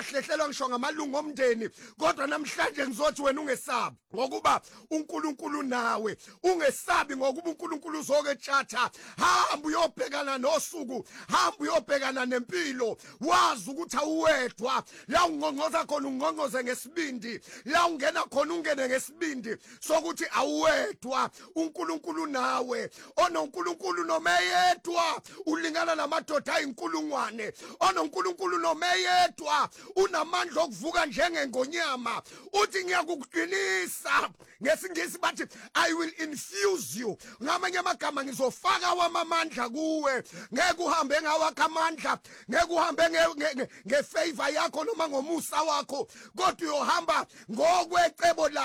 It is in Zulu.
wahlehlelwa ngisho ngamalungu omndeni, kodwa namhlanje ngizothi wena ungesabi ngokuba uNkulunkulu nawe, ungesabi ngokuba uNkulunkulu uzoketshatha. Hamba uyobhekana nosuku, hamba uyobhekana nempilo, wazi ukuthi awuwedwa. La ungqongqoza khona ungqongqoze ngesibindi, la ungena khona ungene ngesibindi sokuthi awuwedwa. uNkulunkulu nawe, onoNkulunkulu nomeyedwa ulingana namadoda ayinkulungwane, onoNkulunkulu nomeyedwa unamandla okuvuka njengengonyama. Uthi ngiyakuqinisa, ngesingisi bathi I will infuse you, ngamanye amagama ngizofaka wamamandla kuwe. Ngeke uhambe ngawakho amandla, ngeke uhambe ngefavor yakho noma ngomusa wakho, kodwa uyohamba ngokwecebo lakho.